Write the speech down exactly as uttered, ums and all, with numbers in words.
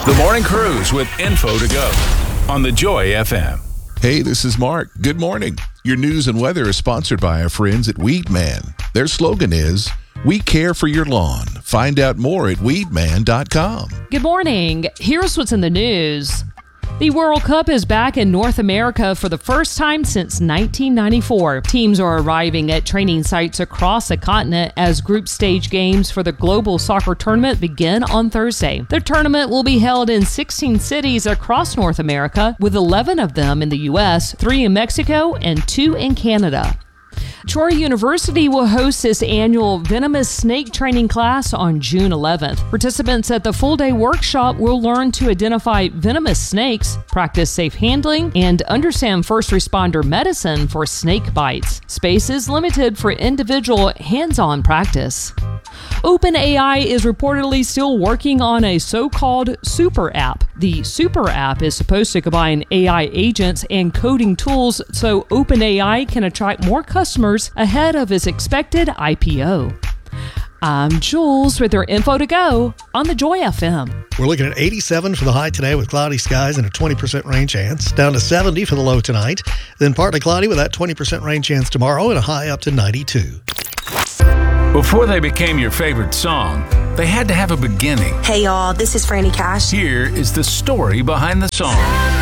The Morning Cruise with info to go on the Joy F M. Hey, this is Mark. Good morning. Your news and weather is sponsored by our friends at Weedman. Their slogan is, "We care for your lawn." Find out more at weedman dot com. Good morning. Here's what's in the news. The World Cup is back in North America for the first time since nineteen ninety-four. Teams are arriving at training sites across the continent as group stage games for the Global Soccer Tournament begin on Thursday. The tournament will be held in sixteen cities across North America, with eleven of them in the U S, three in Mexico, and two in Canada. Troy University will host its annual venomous snake training class on June eleventh. Participants at the full-day workshop will learn to identify venomous snakes, practice safe handling, and understand first responder medicine for snake bites. Space is limited for individual hands-on practice. OpenAI is reportedly still working on a so-called super app. The super app is supposed to combine A I agents and coding tools so OpenAI can attract more customers ahead of its expected I P O. I'm Jules with your info to go on the Joy F M. We're looking at eighty-seven for the high today with cloudy skies and a twenty percent rain chance. Down to seventy for the low tonight. Then partly cloudy with that twenty percent rain chance tomorrow and a high up to ninety-two. Before they became your favorite song, they had to have a beginning. Hey y'all, this is Franny Cash. Here is the story behind the song.